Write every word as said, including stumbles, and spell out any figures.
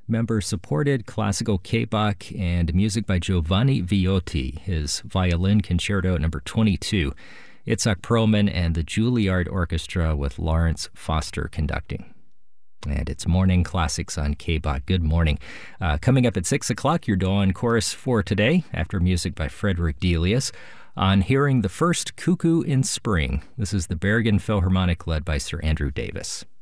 member-supported classical K-Bach and music by Giovanni Viotti, his Violin Concerto number twenty-two. Itzhak Perlman and the Juilliard Orchestra with Lawrence Foster conducting. And it's Morning Classics on K-Bach. Good morning. Uh, coming up at six o'clock, your Dawn Chorus for today, after music by Frederick Delius, on hearing the first Cuckoo in Spring. This is the Bergen Philharmonic led by Sir Andrew Davis.